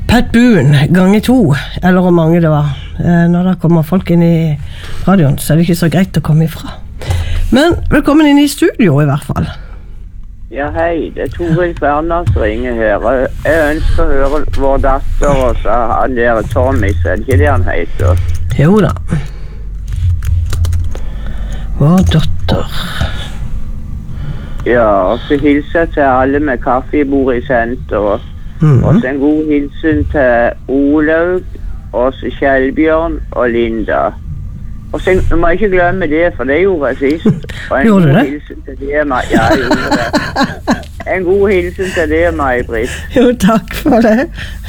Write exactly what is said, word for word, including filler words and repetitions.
Pat Boone, ganger to, eller hvor mange det var. Når det kommer folk inn i radioen, så er det ikke så greit å komme ifra. Men velkommen inn i studio i hvert fall. Ja, hei, det er Toril Ferdinand som ringer her. Jeg ønsker å høre vår datter og så han der Tommy, så er det ikke det han heter? Jo da. Vår datter. Ja, og så hilser jeg til alle med kaffebord i senter. Mm. Og så en god hilsen til Olaug, og så Kjellbjørn og Linda. Og så må jeg ikke glemme det, for det gjorde jeg sist. Og en gjorde god det? hilsen til det, Mai. Ja, jeg gjorde det. En god hilsen til det, Mai-Britt. Jo, takk for det.